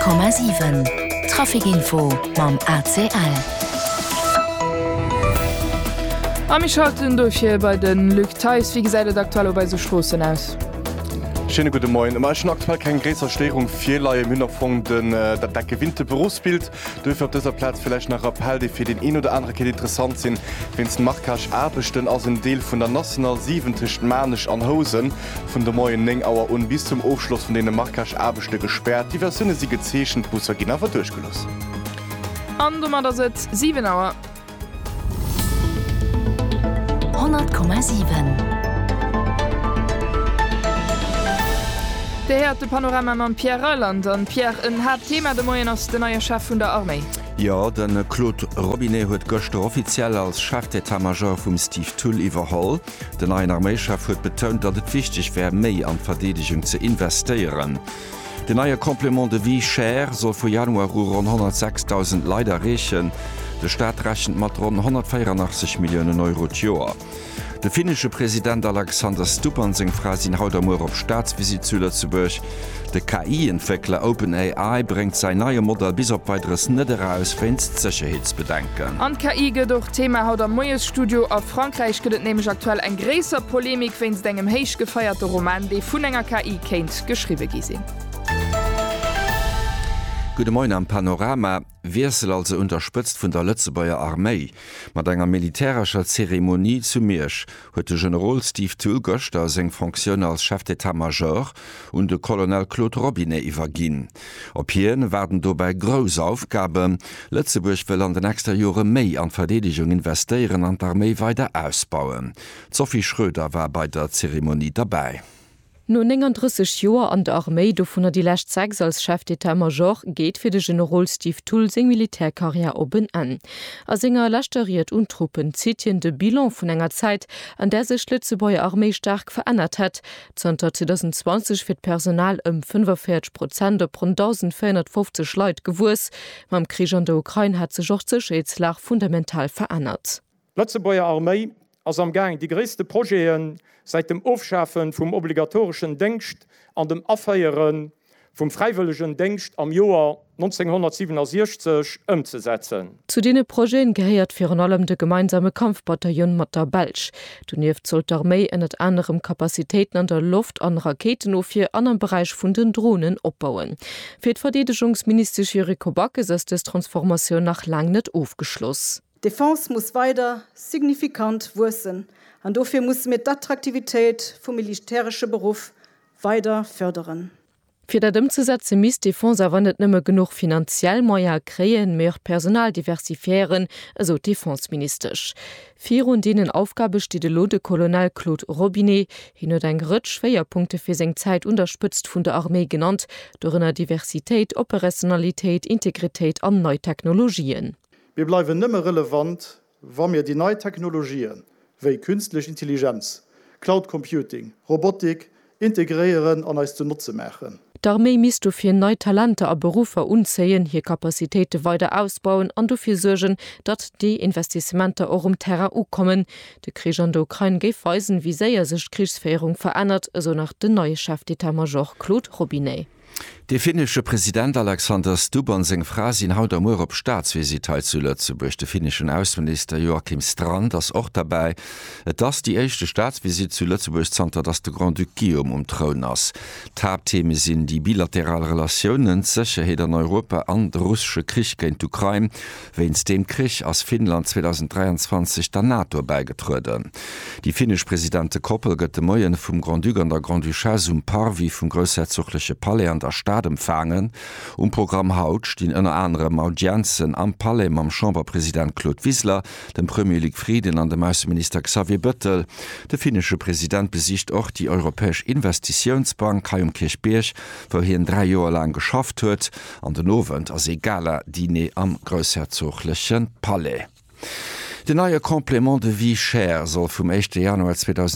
100,7 Trafikinfo mam ACL. Am schalten durch hier bei den Lückteils, wie gesagt, aktuell bei so Straßen aus. Schöne gute Morgen. Im Eischen aktuell keine größere Störung. Vierleihe Münnerfunk, der gewinnte Berufsbild. Dürfen auf dieser Platz vielleicht noch Appell, die für den einen oder anderen interessant sind, wenn es ein Markasch arbeiten, als ein Teil von der National 70 Manisch an Hosen von der Moyen Nengauer und bis zum Aufschluss von denen Markasch arbeiten gesperrt. Die Versionen sie gezeichnet, muss er genau durchgelassen. An der Mann sitzt 7 Uhr. 100,7 Der Herr de Panorama an Pierre Rolland an Pierre ein Hauptthema der Moyen aus der neue Chef von der Armee. Ja, den Claude Robinet huet gëchte offiziell als Chef d'État-Major vum Steve Tull iwwerhall. Den neuen Armeechef huet betont, dat et wichtig wär méi an Verteidigung ze investieren. De neue Komplement de Vie Cher soll vor Januar rund 106.000 Leider rechen. De Staat rechnet mat rund 184 Millionen Euro Joer. De finnische Präsident Alexander Stupan seg Fra sinn haut am op Staatsvisit zu Lützeburg. De KI-Entwickler OpenAI bringt sein neue Modell bis op weiteres Nëderaus fenst Sicherheitsbedenken. An KI geht doch Thema haut am Moyes Studio a Frankreich gëtt nämlich aktuell eng gräser Polemik wenns engem héich gefeierte Roman, de vun enger KI kennt geschriebe gisinn. Gute Morgen am Panorama. Wirsel also unterstützt vun der Lützebauer Armee. Mat enger militärischer Zeremonie zu Mirsch huet de General Steve Tull Göster seg Funktion als Chef d'État-Major und de Colonel Claude Robinet iwwerginn. Op hien werden dobei grosse Aufgaben. Lützeburg will an den nächsten Jahre méi an Verteidigung investieren an d'Armee weiter ausbauen. Sophie Schröder war bei der Zeremonie dabei. No 39 Joer an der Armee do vun die Lächt 6 als Chef d'État-Major geht fir de General Steve Tull seg Militärkarriere oben an. As enger lachteriert Untruppen zitien de Bilan vun enger Zeit, an der sech Lützebauer Armee stark verändert hat. 2020 wird Personal 45% op rund 1450 Leute gewurs. Mam Krieg an der Ukraine hat sech och Sicherheitslage fundamental verändert. Lützebauer Armee ass am Gang die größte Projekte seit dem Aufschaffen vom obligatorischen Dienst an dem Affeieren vom freiwilligen Dienst am Jahr 1967 umzusetzen. Zu denen Projekten gehört vor allem der gemeinsame Kampfbataillon mat der Belsch. Daneben soll die Armee unter anderem Kapazitäten an der Luft, an Raketen auf für anderen Bereich von den Drohnen aufbauen. Für die Verteidigungsminister Jericho Backes ist die Transformation nach lang nicht aufgeschlossen. Defense muss weiter signifikant wachsen. Und dafür muss mit der Attraktivität vom militärischen Beruf weiter fördern. Für das umzusetzen muss Defense aber nicht nur genug finanziell mehr kreieren, mehr Personal diversifizieren, also defenseministerisch. Vier und denen Aufgabe steht der Lode Colonel Claude Robinet, hin und ein Gritsch Schwerpunkte für seine Zeit unterstützt von der Armee genannt, durch eine Diversität, Operationalität, Integrität und neue Technologien. Wir bleiben nimmer relevant, wenn wir die neuen Technologien wie künstliche Intelligenz, Cloud Computing, Robotik integrieren und uns zunutze machen. Die Armee muss dafür neue Talente und Berufe unzählen, hier Kapazitäten weiter ausbauen und dafür sorgen, dass die Investimente auch um Terrain kommen. Der Krieg in der Ukraine gibt weisen, wie sehr sich Kriegsführung verändert, so nach dem neuen Chef d'État-Major Claude Robinet. Der finnische Präsident Alexander Stupan seg Fra sinn haut am op Staatsvisit zu Lützeburg. Der finnischen Außenminister Joachim Strand ass och dabei. Dats die echte Staatsvisit zu Lützeburg zanter dats de Grand Duc Guillaume um Thron ass. Tabtheme sinn die bilaterale Relationen, Sicherheit an Europa an de russische Krieg gegen Ukraine, wenns dem Krieg aus Finnland 2023 der NATO beigetruden. Die finnisch Präsidente Koppel gëtt de Moien vum Grand Duc an der Grand Duchesse um Parvis vum Großherzogliche Palais an der Stadt empfangen. Programm haut stehen unter anderem Audienzen am Palais am Chamberpräsident Claude Wissler, dem Premier League Frieden an dem Außenminister Xavier Bettel. Der finnische Präsident besicht auch die Europäische Investitionsbank Kajum Kirchberg, wo hier 3 Jahre lang geschafft hat, an den Abend als egaler Diner am Großherzoglichen Palais. De neue Komplement de wie Share soll vom 1. Januar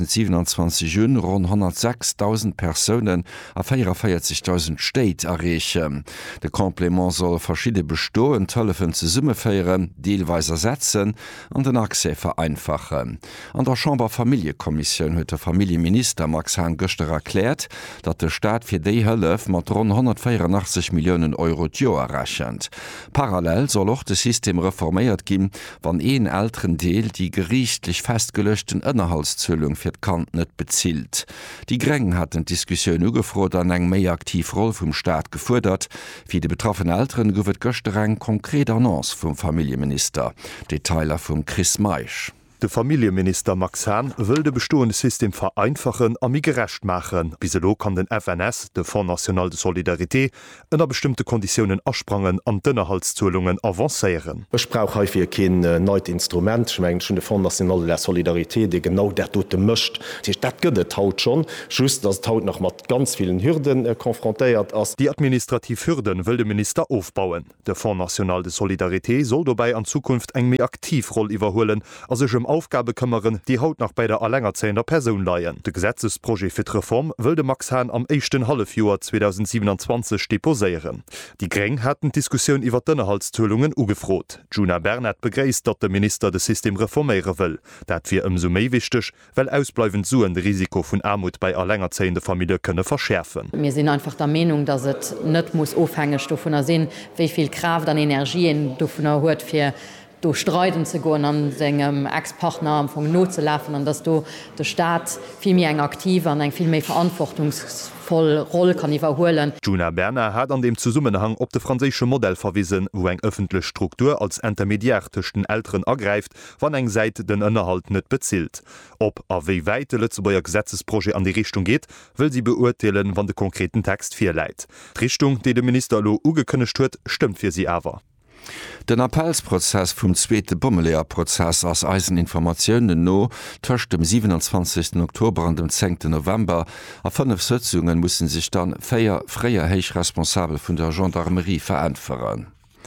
2027 Jun rund 106.000 Personen a 44.000 Städte erreichen. De Komplement soll verschiedene Bestoen Töllefen zu Summe feieren, Deelweise ersetzen und den Akse vereinfachen. An der Chamber-Familiekommission hat der Familienminister Max Hahn gestern erklärt, dass der Staat für die Hilfe mit rund 184 Millionen Euro Jahr rechnet. Parallel soll auch das System reformiert gehen, wann ein älteren Deel die gerichtlich festgelöschten Inhaltszöllung fir Kant net bezielt. Die Greng hat den Diskussion ugefrot an eng méi aktiv Roll vum Staat gefordert, wie de betroffenen Eltern gowet gochte eng konkret Annonce vum Familienminister. Detailer vum Chris Meisch. De Familienminister Max Hahn will de bestoende System vereinfachen a mi gerecht machen. Biselo kann den FNS, de Fonds National de Solidarité, ënner bestimmte Konditionen ersprangen an Dënnerhaltszuelungen avancéieren. Ech brauch häufig kein neues Instrument, schmengt schon de Fonds National der Solidarité, de genau der dote mëcht. Dat gëtt haut schon, just dat haut noch mat ganz vielen Hürden konfrontéiert ass. Die Administrativhürden will de Minister aufbauen. De Fonds National de Solidarité soll dabei an Zukunft eng méi Aktivroll iwwerhoelen, as sech Aufgabe kümmern, die haut nach bei der allängerzähler Person leiien. De Gesetzesprojekt für die Reform will de Max Hahn am 1. Halbjahr 2027 deposieren. Die Greng hatten Diskussion über Dënnerhaltszöllungen ugefrot. Juna Bernat begreist, dat der Minister das System reformieren will. Dat wir umso méi wichtig, weil ausbleibend suen de Risiko von Armut bei allängerzählende Familie könne verschärfen. Wir sind einfach der Meinung, dass es nicht muss aufhängig davon sehen, wie viel Kraft an Energien davon erhört für do streiten ze go an segem Ex-Partner am vu Not ze läffen, an dats du der Staat vielmi eng aktiv an eng viel méi verantwortungsvoll Rolle kann iwwerhoelen. Juna Berner hat an dem Zusammenhang op de franzésche Modell verwiesen, wo eng öffentlich Struktur als intermediärtechten Älteren ergreift, wann eng Seite den Inhalt net bezielt. Ob a wie weite Lützebauer Gesetzesprojekt an die Richtung geht, will sie beurteilen, wann de konkreten Text firleit. Die Richtung, die de Minister Lo ugekënnecht huet, stimmt fir sie awer. Den Appellsprozess vum zweete Bommeleerprozess ass Eiseninformaioune no töcht dem 27. Oktober an dem 10. November a 5 Sitzungen mussssen sich dann 4 freier Heichresponsabel vun der Gendarmerie verantworten.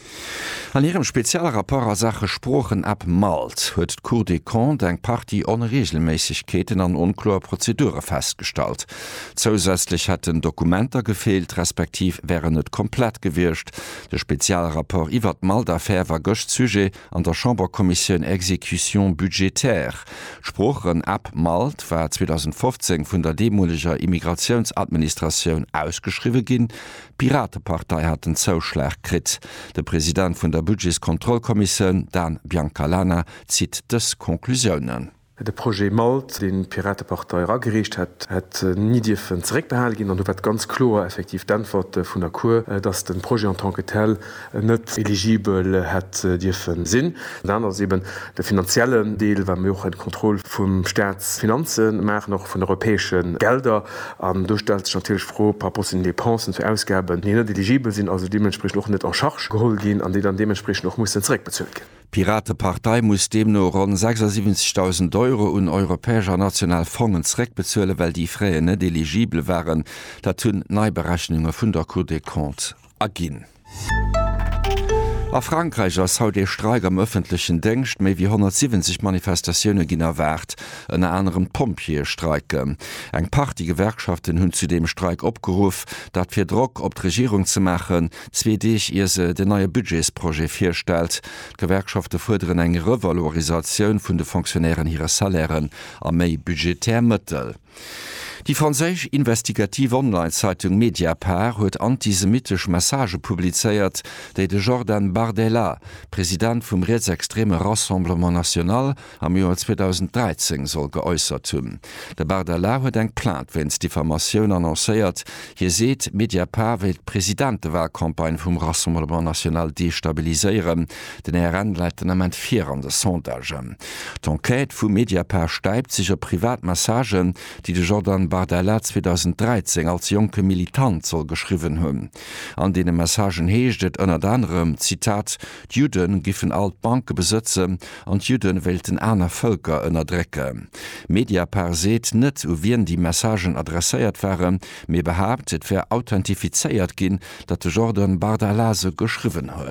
An ihrem Spezialrapport Sache Sprochen ab Malt huet Cour des Comptes eng Party ohne Regelmäßigkeiten an unklar Prozedure festgestellt. Zusätzlich hätten Dokumenter gefehlt, respektiv wären net komplett gewircht. Der Spezialrapport iwwer Maldaffär war gocht Sujet an der Chamberkommission Exekution budgétaire. Sprochen ab Malt war 2015 vun der demoliger Immigrationsadministration ausgeschrieben gin. Piratenpartei hat den Zuschlag krit. Der Präsident vun der Budgetskontrollkommission, Dan Bianca Lana, zieht des Konklusionen. De Projekt Malt, den Piratenpartei ragericht hat nie dürfen zurückbehalten gehen, und du wird ganz klar effektiv die Antwort von der Cour, dass den Projekt en tant que tel nicht eligibel hat dürfen sein. Dann ist eben der finanzielle Teil, weil wir auch eine Kontrolle vom Staatsfinanzen machen, noch von europäischen Geldern. Da stellt sich natürlich froh, par rapport zu den Depensen für Ausgaben, die nicht eligibel sind, also dementsprechend auch nicht en charge geholt gehen, an die dann dementsprechend noch müssen zurückbezahlt gehen. Piratenpartei muss dem no rund 76.000 Euro un europäischer Nationalfonds zurückbezahlen, weil die Freien nicht eligibel waren. Da tun Neuberechnungen von der Cour des Comptes agin. A Frankreich ass haut de Streik am öffentlichen Denkst méi wie 170 Manifestationune ginn erwert, en anderem Pompierstreike. Eng paar die Gewerkschaften hunn zu dem Streik opgeruf, dat fir Druck op d' Regierung ze machen, zwedeich ihr se de neue Budgetsprojekt firstel. Gewerkschafte forderen eng Revalorisaioun vun de Funktionären ihrer Salären a méi budgetärmëttel. Die französisch investigative Online-Zeitung Mediapart huet antisemitisch Message publizeiert, déi de Jordan Bardella, Präsident vum rechtsextreme Rassemblement National, am Joar 2013 soll geäußert hunn. De Bardella huet eng plant, wenns Diffamationun annoncéiert, hier seet Mediapart will Präsidentewahlkampagne vum Rassemblement National destabiliseieren, den RN leiten am ent 4 an de Sondage. D'Enquête vum Mediapart steipt sich op Privatmassagen, die de Jordan Bardella 2013 als junge Militant soll geschrieben hunn. An denen Messagen heeschtet ënner anderem Zitat: „Juden giffen alt Banke besitzen an Juden wählten aner Völker ënnerdrecke. Mediapart seet net, wien die Messagen adressiert waren, mir behauptet, wer authentifizeiert gin, dat de Jordan Bardella so geschrieben huet.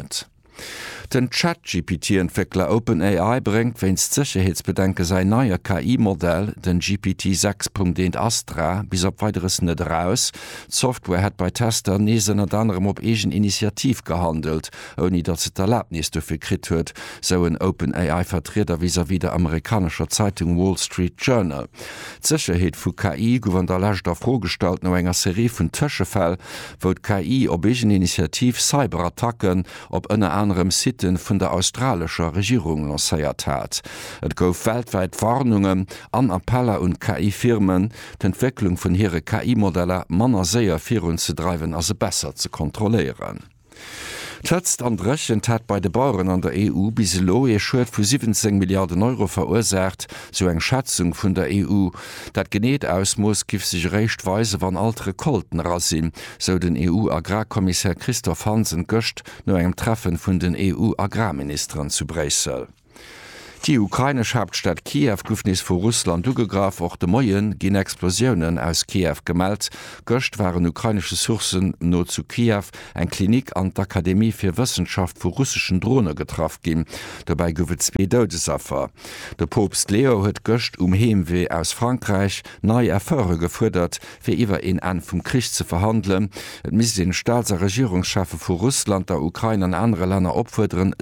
Den ChatGPT-Entwickler OpenAI bringt, wenns Sicherheitsbedenke sein neuer KI-Modell, den GPT-6.1 Astra, bis op weiteres net raus. Software hat bei Tester nesen und anderem op egen Initiativ gehandelt, ohne dat ze Erlaubnis dafür krit huet, so ein OpenAI-Vertreter vis-à-vis der amerikanischer Zeitung Wall Street Journal. Sicherheit vu KI gouvern der Lächter vorgestalt no enger Serie vun Tschefäll, wo KI op egen Initiativ Cyberattacken op ënner anderem Siten vun der australischer Regierung lancéiert hat. Et gouf weltweit Warnungen an Appeller und KI-Firmen, d'Entwicklung vun hire KI-Modeller manner séier virun ze treiben as se besser zu kontrollieren. Tëtzt an Rëchen hat bei de Bauern an der EU bis lo e Schuld vu 17 Milliarden Euro verursacht, so eng Schätzung vun der EU. Dat geneet aus muss gif sich rechtweise wann altere Kolten rasinn, so den EU-Agrarkommissär Christoph Hansen göcht no engem Treffen vun den EU-Agrarministern zu Brüssel. Die ukrainische Hauptstadt Kiew Gufnis vor Russland ugegraf och de Moien gin Explosionen aus Kiew gemeldt. Göcht waren ukrainische Sourcen no zu Kiew eng Klinik an d'Akademie fir Wissenschaft vu russischen Drohne getraf gin. Dabei gowet 2 Dodesaffer. Der Popst Leo huet Göcht Heemweh aus Frankreich neue Erfolge gefordert, fir iwwer en an vum Krieg zu verhandeln. Et miss den Staats- und Regierungschefe vu Russland, der Ukraine an andere Länder opfordern,